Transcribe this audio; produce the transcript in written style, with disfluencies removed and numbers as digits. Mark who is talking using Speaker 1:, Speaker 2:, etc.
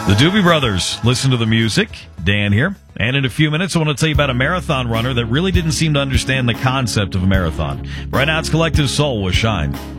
Speaker 1: The Doobie Brothers. Listen to the music. Dan here. And in a few minutes, I want to tell you about a marathon runner that really didn't seem to understand the concept of a marathon. Right now, it's Collective Soul with Shine.